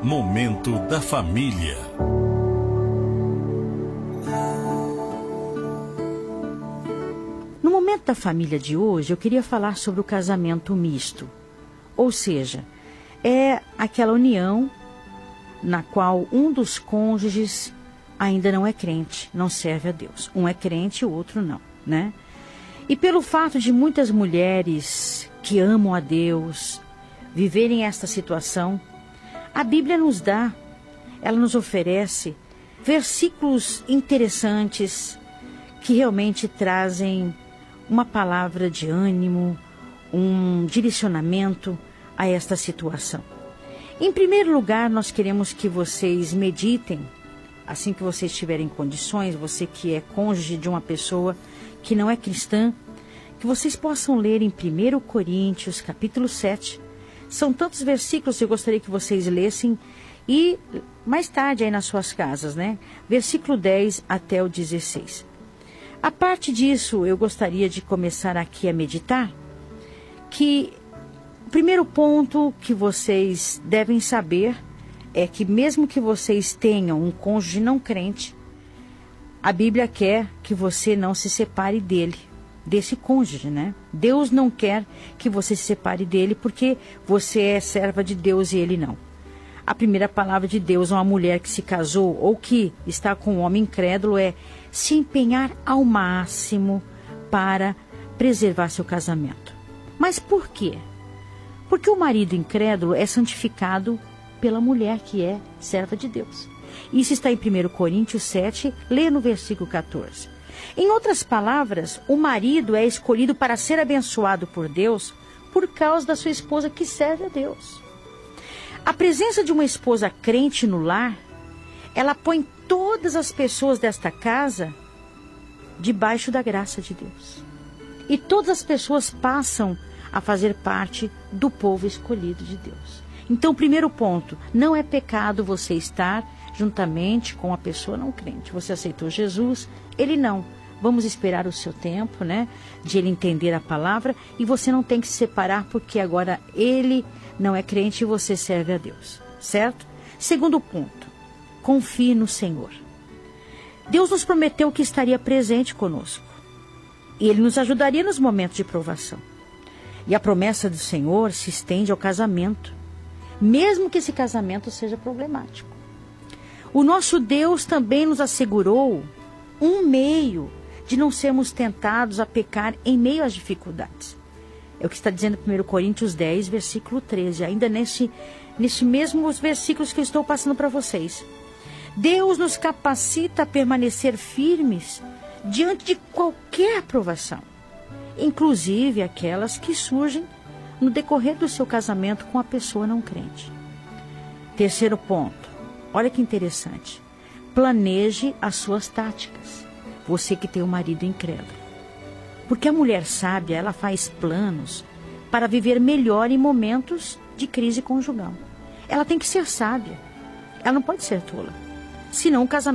Momento da Família. No Momento da Família de hoje, eu queria falar sobre o casamento misto. Ou seja, é aquela união na qual um dos cônjuges ainda não é crente, não serve a Deus. Um é crente e o outro não, né? E pelo fato de muitas mulheres que amam a Deus viverem esta situação, a Bíblia ela nos oferece versículos interessantes que realmente trazem uma palavra de ânimo, um direcionamento a esta situação. Em primeiro lugar, nós queremos que vocês meditem, assim que vocês tiverem condições, você que é cônjuge de uma pessoa que não é cristã, que vocês possam ler em 1 Coríntios, capítulo 7. São tantos versículos que eu gostaria que vocês lessem e mais tarde aí nas suas casas, né? Versículo 10 até o 16. A parte disso, eu gostaria de começar aqui a meditar que o primeiro ponto que vocês devem saber é que mesmo que vocês tenham um cônjuge não crente, a Bíblia quer que você não se separe desse cônjuge, né? Deus não quer que você se separe dele porque você é serva de Deus e ele não. A primeira palavra de Deus a uma mulher que se casou ou que está com um homem incrédulo é se empenhar ao máximo para preservar seu casamento. Mas por quê? Porque o marido incrédulo é santificado pela mulher que é serva de Deus. Isso está em 1 Coríntios 7, lê no versículo 14. Em outras palavras, o marido é escolhido para ser abençoado por Deus por causa da sua esposa que serve a Deus. A presença de uma esposa crente no lar, ela põe todas as pessoas desta casa debaixo da graça de Deus. E todas as pessoas passam a fazer parte do povo escolhido de Deus. Então, o primeiro ponto, não é pecado você estar juntamente com a pessoa não crente. Você aceitou Jesus, ele não. Vamos esperar o seu tempo, né? De ele entender a palavra e você não tem que se separar porque agora ele não é crente e você serve a Deus, certo? Segundo ponto, confie no Senhor. Deus nos prometeu que estaria presente conosco e ele nos ajudaria nos momentos de provação. E a promessa do Senhor se estende ao casamento, mesmo que esse casamento seja problemático. O nosso Deus também nos assegurou um meio de não sermos tentados a pecar em meio às dificuldades. É o que está dizendo 1 Coríntios 10, versículo 13, ainda nesse mesmos versículos que eu estou passando para vocês. Deus nos capacita a permanecer firmes diante de qualquer provação, inclusive aquelas que surgem no decorrer do seu casamento com a pessoa não crente. Terceiro ponto, olha que interessante, planeje as suas táticas, você que tem um marido incrédulo. Porque a mulher sábia, ela faz planos para viver melhor em momentos de crise conjugal. Ela tem que ser sábia, ela não pode ser tola, senão o casamento